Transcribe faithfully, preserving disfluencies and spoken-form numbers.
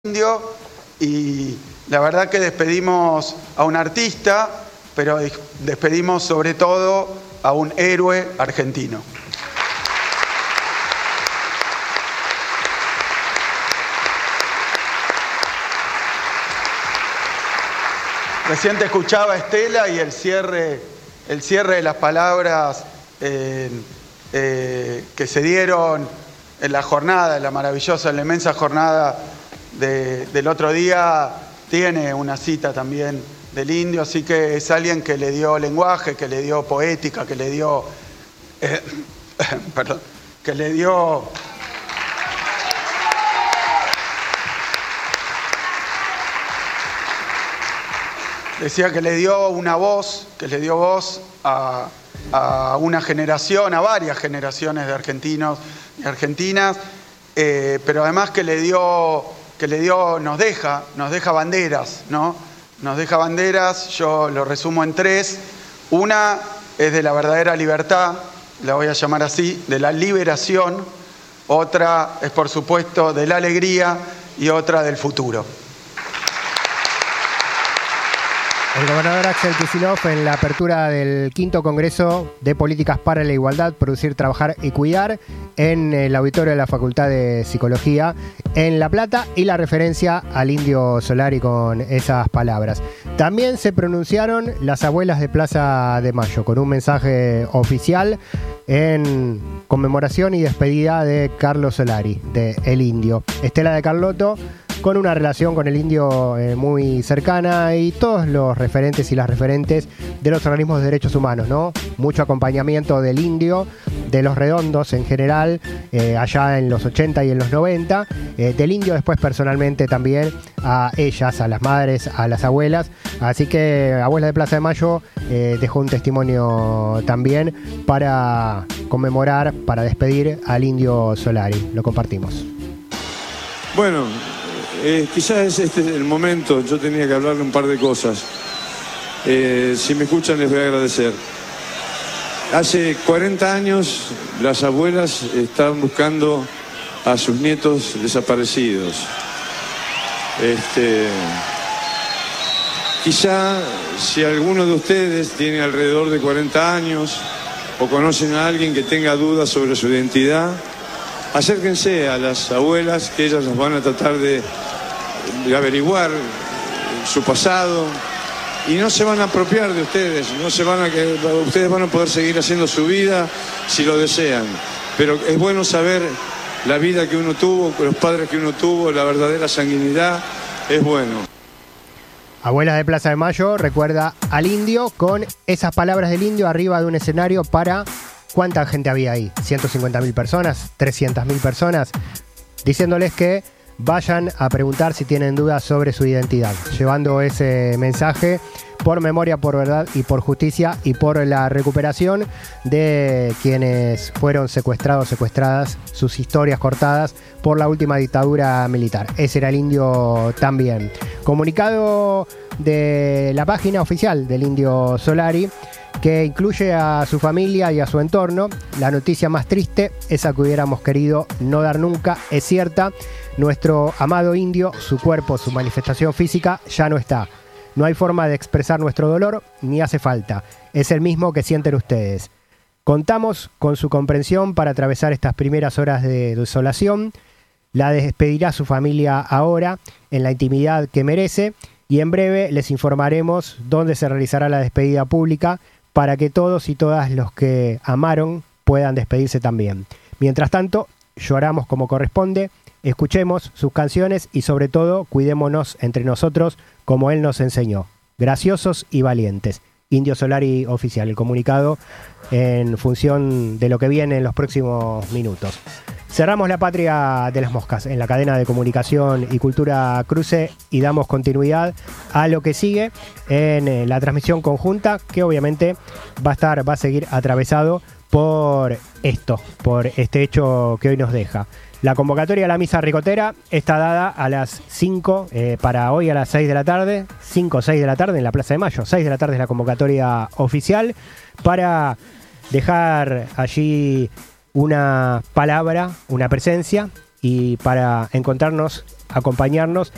Indio, y la verdad que despedimos a un artista, pero despedimos sobre todo a un héroe argentino. Recién te escuchaba, Estela, y el cierre, el cierre de las palabras eh, eh, que se dieron en la jornada, en la maravillosa, en la inmensa jornada de, del otro día, tiene una cita también del Indio, así que es alguien que le dio lenguaje, que le dio poética, que le dio, eh, perdón, que le dio decía que le dio una voz, que le dio voz a, a una generación, a varias generaciones de argentinos y argentinas, eh, pero además que le dio, que le dio, nos deja, nos deja banderas, ¿no? Nos deja banderas, yo lo resumo en tres. Una es de la verdadera libertad, la voy a llamar así, de la liberación. Otra es, por supuesto, de la alegría y otra del futuro. El gobernador Axel Kicillof, en la apertura del quinto Congreso de Políticas para la Igualdad, Producir, Trabajar y Cuidar, en el auditorio de la Facultad de Psicología en La Plata, y la referencia al Indio Solari con esas palabras. También se pronunciaron las abuelas de Plaza de Mayo con un mensaje oficial en conmemoración y despedida de Carlos Solari, de El Indio. Estela de Carlotto, con una relación con el Indio eh, muy cercana, y todos los referentes y las referentes de los organismos de derechos humanos, ¿no? Mucho acompañamiento del Indio, de los Redondos en general, eh, allá en los ochenta y en los noventa, eh, del Indio después personalmente también a ellas, a las madres, a las abuelas. Así que Abuela de Plaza de Mayo eh, dejó un testimonio también para conmemorar, para despedir al Indio Solari. Lo compartimos. Bueno, Eh, quizás este es el momento, yo tenía que hablarle un par de cosas. Eh, si me escuchan les voy a agradecer. Hace cuarenta años las abuelas estaban buscando a sus nietos desaparecidos. Este, quizá si alguno de ustedes tiene alrededor de cuarenta años o conocen a alguien que tenga dudas sobre su identidad, acérquense a las abuelas, que ellas nos van a tratar de, de averiguar su pasado, y no se van a apropiar de ustedes, no se van a que ustedes van a poder seguir haciendo su vida si lo desean, pero es bueno saber la vida que uno tuvo, los padres que uno tuvo, la verdadera sanguinidad, es bueno. Abuelas de Plaza de Mayo recuerda al Indio con esas palabras del Indio arriba de un escenario para... ¿Cuánta gente había ahí? ¿ciento cincuenta mil personas? ¿trescientas mil personas? Diciéndoles que vayan a preguntar si tienen dudas sobre su identidad, llevando ese mensaje por memoria, por verdad y por justicia, y por la recuperación de quienes fueron secuestrados, secuestradas, sus historias cortadas por la última dictadura militar. Ese era el Indio también. Comunicado de la página oficial del Indio Solari, que incluye a su familia y a su entorno. La noticia más triste, esa que hubiéramos querido no dar nunca, es cierta. Nuestro amado Indio, su cuerpo, su manifestación física, ya no está. No hay forma de expresar nuestro dolor, ni hace falta. Es el mismo que sienten ustedes. Contamos con su comprensión para atravesar estas primeras horas de desolación. La despedirá su familia ahora, en la intimidad que merece, y en breve les informaremos dónde se realizará la despedida pública, para que todos y todas los que amaron puedan despedirse también. Mientras tanto, lloramos como corresponde, escuchemos sus canciones y sobre todo cuidémonos entre nosotros como él nos enseñó. Graciosos y valientes. Indio Solari oficial, el comunicado en función de lo que viene en los próximos minutos. Cerramos la patria de las moscas en la cadena de comunicación y cultura Cruce, y damos continuidad a lo que sigue en la transmisión conjunta, que obviamente va a estar, va a seguir atravesado por esto, por este hecho que hoy nos deja. La convocatoria a la misa ricotera está dada a las cinco, eh, para hoy a las seis de la tarde, cinco o seis de la tarde en la Plaza de Mayo. seis de la tarde es la convocatoria oficial, para dejar allí una palabra, una presencia, y para encontrarnos, acompañarnos